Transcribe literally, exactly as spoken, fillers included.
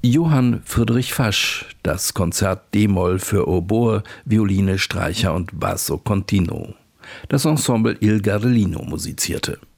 Johann Friedrich Fasch, das Konzert D-Moll für Oboe, Violine, Streicher und Basso Continuo. Das Ensemble Il Garellino musizierte.